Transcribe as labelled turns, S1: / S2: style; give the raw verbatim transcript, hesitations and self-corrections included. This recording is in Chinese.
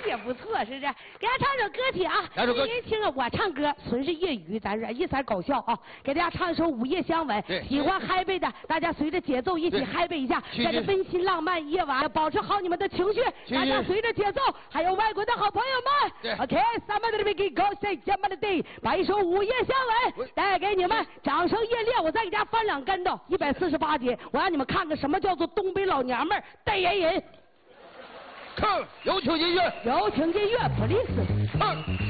S1: 也不错，是不是？给大家唱首歌曲啊！
S2: 来首歌曲。
S1: 您听啊，我唱歌纯是业余，咱是一色搞笑啊！给大家唱一首《午夜相吻》，喜欢嗨背的，大家随着节奏一起嗨背一下，在这温馨浪漫夜晚，保持好你们的情绪，大家随着节奏，还有外国的好朋友们 ，OK，Somebody make it go say somebody， 把一首《午夜相吻》带给你们，掌声热烈！我再给大家翻两跟头，一百四十八节，我让你们看看什么叫做东北老娘们儿代言人。
S2: 看，有请音乐，
S1: 有请音乐 ，Please。
S2: 看。